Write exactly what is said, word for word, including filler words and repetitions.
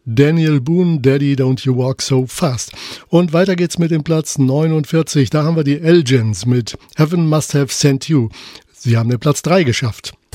Daniel Boone, Daddy, Don't You Walk So Fast. Und weiter geht's mit dem Platz neunundvierzig. Da haben wir die Elgins mit Heaven Must Have Sent You. Sie haben den Platz drei geschafft.